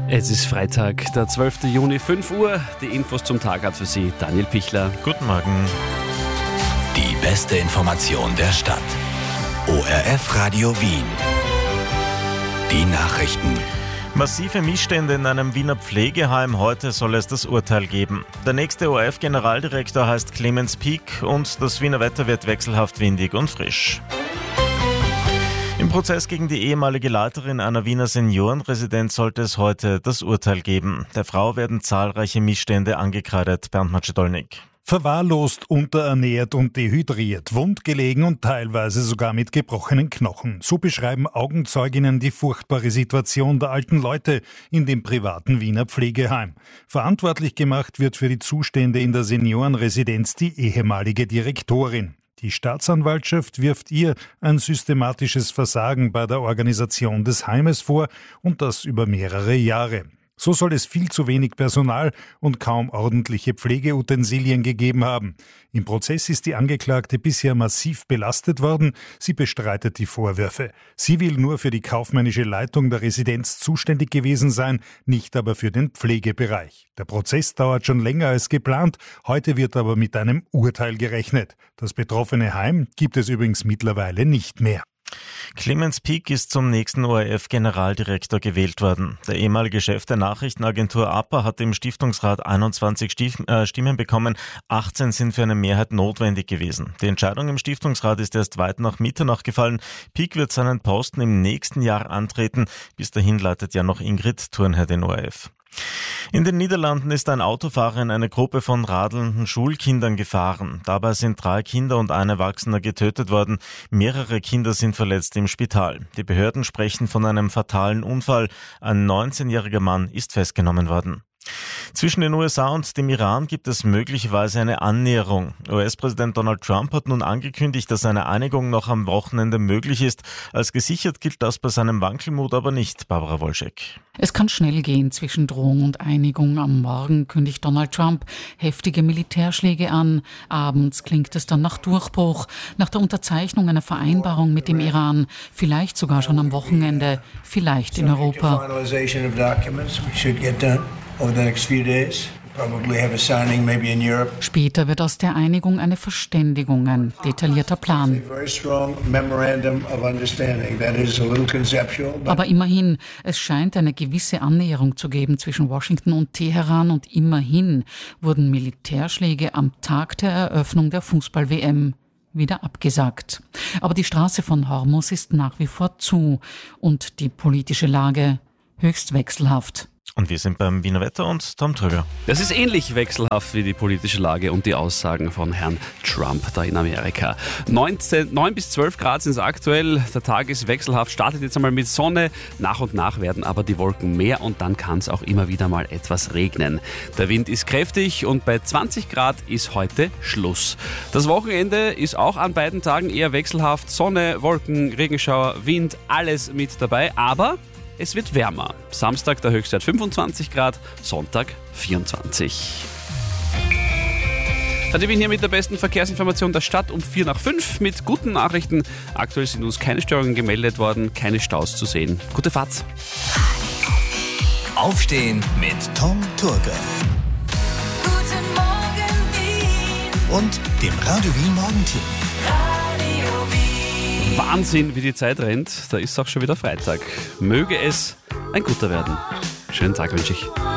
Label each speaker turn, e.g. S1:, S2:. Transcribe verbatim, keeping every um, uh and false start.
S1: Es ist Freitag, der zwölften Juni, fünf Uhr. Die Infos zum Tag hat für Sie Daniel Pichler.
S2: Guten Morgen.
S3: Die beste Information der Stadt. O R F Radio Wien. Die Nachrichten.
S2: Massive Missstände in einem Wiener Pflegeheim. Heute soll es das Urteil geben. Der nächste O R F-Generaldirektor heißt Clemens Pieck und das Wiener Wetter wird wechselhaft windig und frisch. Im Prozess gegen die ehemalige Leiterin einer Wiener Seniorenresidenz sollte es heute das Urteil geben. Der Frau werden zahlreiche Missstände angekreidet. Bernd Macedolnik.
S4: Verwahrlost, unterernährt und dehydriert, wundgelegen und teilweise sogar mit gebrochenen Knochen. So beschreiben Augenzeuginnen die furchtbare Situation der alten Leute in dem privaten Wiener Pflegeheim. Verantwortlich gemacht wird für die Zustände in der Seniorenresidenz die ehemalige Direktorin. Die Staatsanwaltschaft wirft ihr ein systematisches Versagen bei der Organisation des Heimes vor und das über mehrere Jahre. So soll es viel zu wenig Personal und kaum ordentliche Pflegeutensilien gegeben haben. Im Prozess ist die Angeklagte bisher massiv belastet worden. Sie bestreitet die Vorwürfe. Sie will nur für die kaufmännische Leitung der Residenz zuständig gewesen sein, nicht aber für den Pflegebereich. Der Prozess dauert schon länger als geplant. Heute wird aber mit einem Urteil gerechnet. Das betroffene Heim gibt es übrigens mittlerweile nicht mehr.
S2: Clemens Pieck ist zum nächsten O R F-Generaldirektor gewählt worden. Der ehemalige Chef der Nachrichtenagentur A P A hat im Stiftungsrat einundzwanzig Stimmen bekommen. achtzehn sind für eine Mehrheit notwendig gewesen. Die Entscheidung im Stiftungsrat ist erst weit nach Mitternacht gefallen. Pieck wird seinen Posten im nächsten Jahr antreten. Bis dahin leitet ja noch Ingrid Thurnherr den O R F. In den Niederlanden ist ein Autofahrer in eine Gruppe von radelnden Schulkindern gefahren. Dabei sind drei Kinder und ein Erwachsener getötet worden. Mehrere Kinder sind verletzt im Spital. Die Behörden sprechen von einem fatalen Unfall. Ein neunzehnjähriger Mann ist festgenommen worden. Zwischen den U S A und dem Iran gibt es möglicherweise eine Annäherung. U S-Präsident Donald Trump hat nun angekündigt, dass eine Einigung noch am Wochenende möglich ist. Als gesichert gilt das bei seinem Wankelmut aber nicht, Barbara Wolschek.
S5: Es kann schnell gehen zwischen Drohung und Einigung. Am Morgen kündigt Donald Trump heftige Militärschläge an. Abends klingt es dann nach Durchbruch, nach der Unterzeichnung einer Vereinbarung mit dem Iran. Vielleicht sogar schon am Wochenende, vielleicht in Europa.
S6: Over the next few days. Probably have a signing maybe in Europe.
S5: Später wird aus der Einigung eine Verständigung, ein detaillierter Plan. Aber immerhin, es scheint eine gewisse Annäherung zu geben zwischen Washington und Teheran und immerhin wurden Militärschläge am Tag der Eröffnung der Fußball-W M wieder abgesagt. Aber die Straße von Hormuz ist nach wie vor zu und die politische Lage höchst wechselhaft.
S2: Und wir sind beim Wiener Wetter und Tom Tröger.
S1: Das ist ähnlich wechselhaft wie die politische Lage und die Aussagen von Herrn Trump da in Amerika. neunzehn, neun bis zwölf Grad sind es aktuell. Der Tag ist wechselhaft, startet jetzt einmal mit Sonne. Nach und nach werden aber die Wolken mehr und dann kann es auch immer wieder mal etwas regnen. Der Wind ist kräftig und bei zwanzig Grad ist heute Schluss. Das Wochenende ist auch an beiden Tagen eher wechselhaft. Sonne, Wolken, Regenschauer, Wind, alles mit dabei. Aber es wird wärmer. Samstag der Höchstwert fünfundzwanzig Grad, Sonntag vierundzwanzig. Ich bin hier mit der besten Verkehrsinformation der Stadt um vier nach fünf mit guten Nachrichten. Aktuell sind uns keine Störungen gemeldet worden, keine Staus zu sehen. Gute Fahrt.
S3: Aufstehen mit Tom Turger.
S7: Guten Morgen Wien.
S3: Und dem Radio Wien Morgenteam.
S7: Radio Wien.
S1: Wahnsinn, wie die Zeit rennt. Da ist auch schon wieder Freitag. Möge es ein guter werden. Schönen Tag wünsche ich.